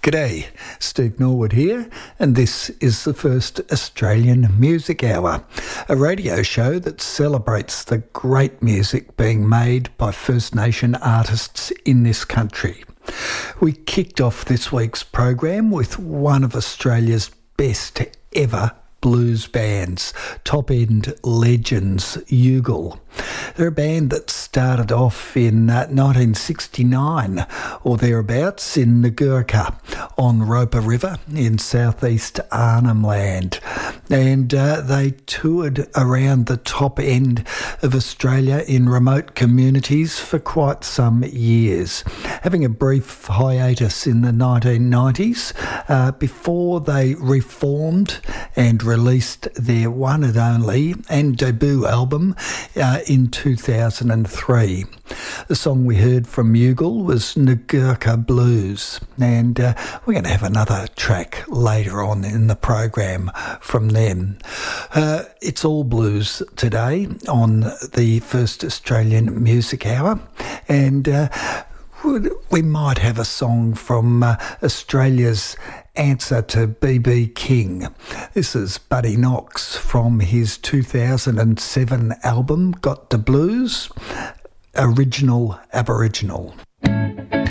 G'day, Steve Norwood here, and this is the first Australian Music Hour, a radio show that celebrates the great music being made by First Nation artists in this country. We kicked off this week's program with one of Australia's best ever blues bands, top-end legends, Youghal. They're a band that started off in 1969 or thereabouts in Ngurka on Roper River in southeast Arnhem Land, and they toured around the top end of Australia in remote communities for quite some years, having a brief hiatus in the 1990s before they reformed and released their one and only and debut album in 2003. The song we heard from Youghal was Ngurka Blues, and we're going to have another track later on in the program from them. It's all blues today on the first Australian Music Hour, and we might have a song from Australia's answer to B.B. King. This is Buddy Knox from his 2007 album Got the Blues, Original Aboriginal.